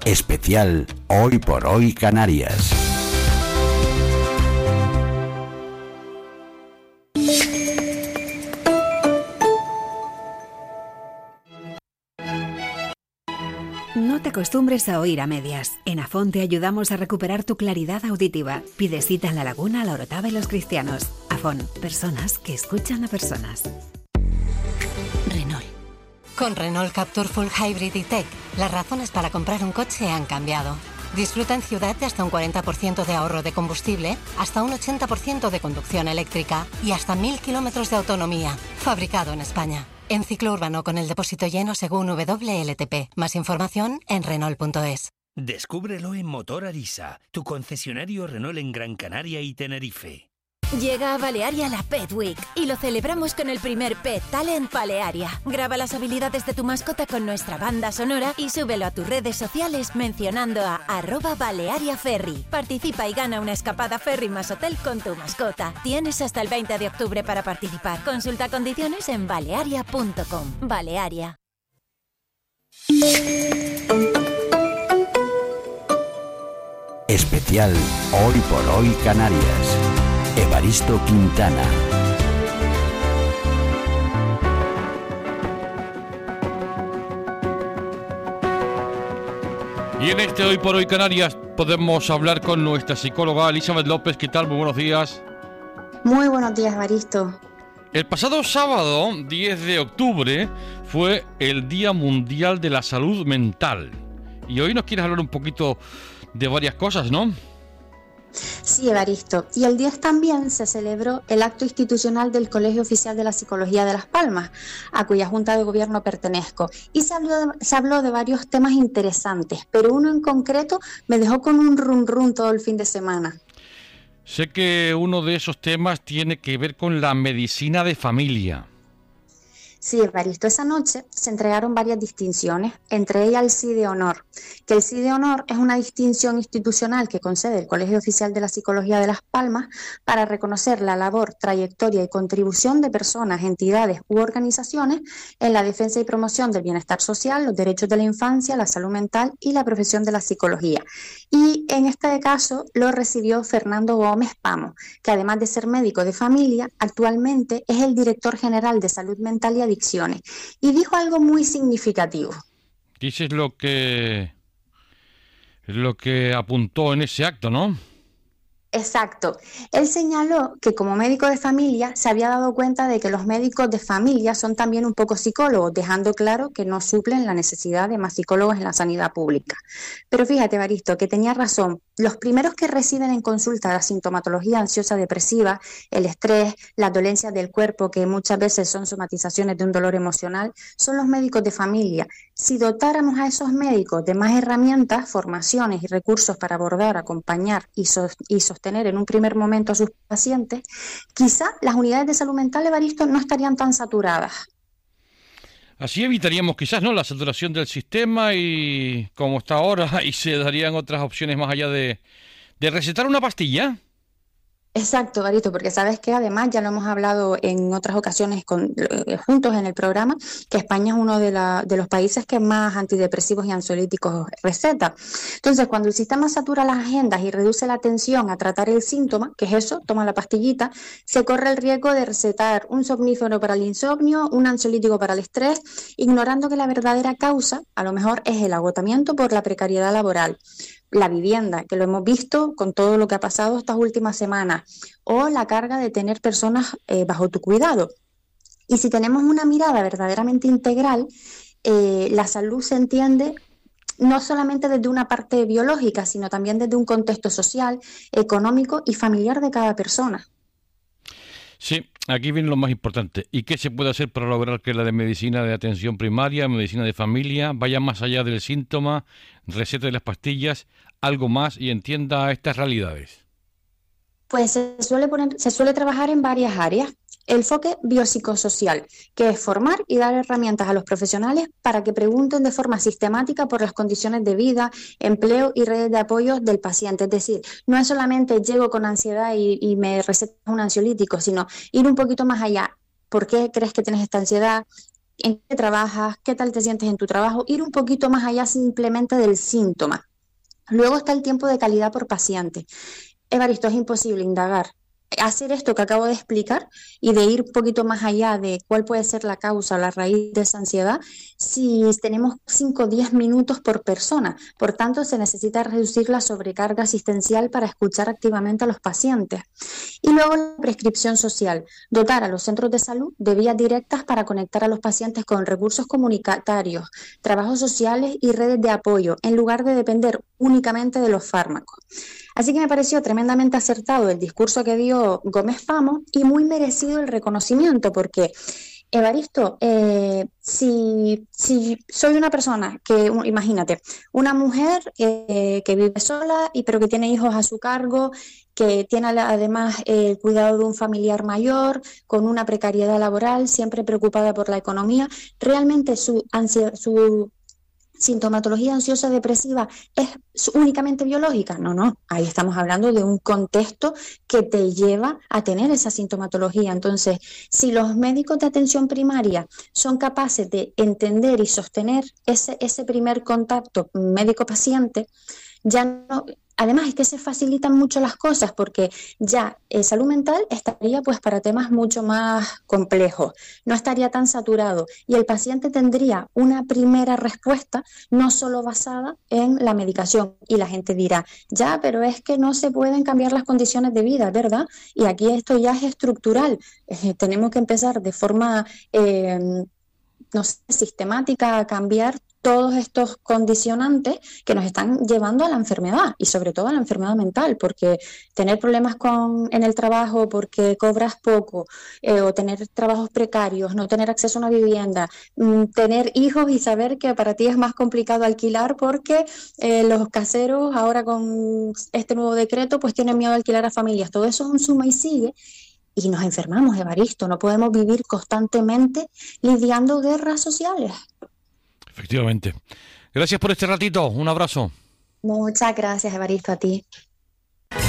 Especial Hoy por Hoy Canarias. No te acostumbres a oír a medias. En Afón te ayudamos a recuperar tu claridad auditiva. Pide cita en La Laguna, La Orotava y Los Cristianos. Afón, personas que escuchan a personas. Renault. Con Renault Captur Full Hybrid y Tech, las razones para comprar un coche han cambiado. Disfruta en ciudad de hasta un 40% de ahorro de combustible, hasta un 80% de conducción eléctrica y hasta 1000 kilómetros de autonomía. Fabricado en España. En ciclo urbano con el depósito lleno según WLTP. Más información en Renault.es. Descúbrelo en Motor Arisa, tu concesionario Renault en Gran Canaria y Tenerife. Llega a Balearia la Pet Week y lo celebramos con el primer Pet Talent Balearia. Graba las habilidades de tu mascota con nuestra banda sonora y súbelo a tus redes sociales mencionando a @BaleariaFerry. Participa y gana una escapada ferry más hotel con tu mascota. Tienes hasta el 20 de octubre para participar. Consulta condiciones en balearia.com. Balearia. Especial Hoy por Hoy Canarias. Evaristo Quintana. Y en este Hoy por Hoy Canarias podemos hablar con nuestra psicóloga Elizabeth López. ¿Qué tal? Muy buenos días. Muy buenos días, Evaristo. El pasado sábado, 10 de octubre, fue el Día Mundial de la Salud Mental. Y hoy nos quieres hablar un poquito de varias cosas, ¿no? Sí, Evaristo. Y el 10 también se celebró el acto institucional del Colegio Oficial de la Psicología de Las Palmas, a cuya Junta de Gobierno pertenezco. Y se habló de varios temas interesantes, pero uno en concreto me dejó con un run todo el fin de semana. Sé que uno de esos temas tiene que ver con la medicina de familia. Sí, Evaristo, esa noche se entregaron varias distinciones, entre ellas el Sí de Honor, que el Sí de Honor es una distinción institucional que concede el Colegio Oficial de la Psicología de Las Palmas para reconocer la labor, trayectoria y contribución de personas, entidades u organizaciones en la defensa y promoción del bienestar social, los derechos de la infancia, la salud mental y la profesión de la psicología. Y en este caso lo recibió Fernando Gómez Pamo, que además de ser médico de familia, actualmente es el director general de Salud Mental y Adicciones, y dijo algo muy significativo. Dices lo que apuntó en ese acto, ¿no? Exacto. Él señaló que como médico de familia se había dado cuenta de que los médicos de familia son también un poco psicólogos, dejando claro que no suplen la necesidad de más psicólogos en la sanidad pública. Pero fíjate, Evaristo, que tenía razón. Los primeros que reciben en consulta la sintomatología ansiosa depresiva, el estrés, las dolencias del cuerpo, que muchas veces son somatizaciones de un dolor emocional, son los médicos de familia. Si dotáramos a esos médicos de más herramientas, formaciones y recursos para abordar, acompañar y sostener en un primer momento a sus pacientes, quizá las unidades de salud mental, Evaristo, no estarían tan saturadas. Así evitaríamos quizás, ¿no?, la saturación del sistema y como está ahora, y se darían otras opciones más allá de recetar una pastilla. Exacto, Evaristo, porque sabes que además ya lo hemos hablado en otras ocasiones juntos en el programa, que España es uno de los países que más antidepresivos y ansiolíticos receta. Entonces, cuando el sistema satura las agendas y reduce la atención a tratar el síntoma, que es eso, toma la pastillita, se corre el riesgo de recetar un somnífero para el insomnio, un ansiolítico para el estrés, ignorando que la verdadera causa a lo mejor es el agotamiento por la precariedad laboral, la vivienda, que lo hemos visto con todo lo que ha pasado estas últimas semanas, o la carga de tener personas bajo tu cuidado. Y si tenemos una mirada verdaderamente integral, la salud se entiende no solamente desde una parte biológica, sino también desde un contexto social, económico y familiar de cada persona. Sí, aquí viene lo más importante. ¿Y qué se puede hacer para lograr que la de medicina de atención primaria, medicina de familia, vaya más allá del síntoma, receta de las pastillas, algo más y entienda estas realidades? Pues se suele trabajar en varias áreas. El enfoque biopsicosocial, que es formar y dar herramientas a los profesionales para que pregunten de forma sistemática por las condiciones de vida, empleo y redes de apoyo del paciente. Es decir, no es solamente llego con ansiedad y me recetas un ansiolítico, sino ir un poquito más allá. ¿Por qué crees que tienes esta ansiedad? en qué trabajas, qué tal te sientes en tu trabajo, ir un poquito más allá simplemente del síntoma. Luego está el tiempo de calidad por paciente. Evaristo, es imposible indagar, hacer esto que acabo de explicar y de ir un poquito más allá de cuál puede ser la causa, la raíz de esa ansiedad, si tenemos 5 o 10 minutos por persona. Por tanto, se necesita reducir la sobrecarga asistencial para escuchar activamente a los pacientes. Y luego la prescripción social, dotar a los centros de salud de vías directas para conectar a los pacientes con recursos comunitarios, trabajos sociales y redes de apoyo, en lugar de depender únicamente de los fármacos. Así que me pareció tremendamente acertado el discurso que dio Gómez Famo y muy merecido el reconocimiento, porque, Evaristo, si soy una persona que, imagínate, una mujer que vive sola pero que tiene hijos a su cargo, que tiene además el cuidado de un familiar mayor, con una precariedad laboral, siempre preocupada por la economía, realmente su sintomatología ansiosa depresiva es únicamente biológica. No, ahí estamos hablando de un contexto que te lleva a tener esa sintomatología. Entonces, si los médicos de atención primaria son capaces de entender y sostener ese primer contacto médico-paciente, ya no... Además es que se facilitan mucho las cosas, porque ya salud mental estaría pues para temas mucho más complejos, no estaría tan saturado y el paciente tendría una primera respuesta no solo basada en la medicación, y la gente dirá, ya, pero es que no se pueden cambiar las condiciones de vida, ¿verdad? Y aquí esto ya es estructural, tenemos que empezar de forma sistemática a cambiar todos estos condicionantes que nos están llevando a la enfermedad, y sobre todo a la enfermedad mental, porque tener problemas en el trabajo porque cobras poco, o tener trabajos precarios, no tener acceso a una vivienda, tener hijos y saber que para ti es más complicado alquilar porque los caseros ahora con este nuevo decreto pues tienen miedo a alquilar a familias, todo eso es un suma y sigue. Y nos enfermamos, Evaristo, no podemos vivir constantemente lidiando guerras sociales. Efectivamente. Gracias por este ratito. Un abrazo. Muchas gracias, Evaristo, a ti.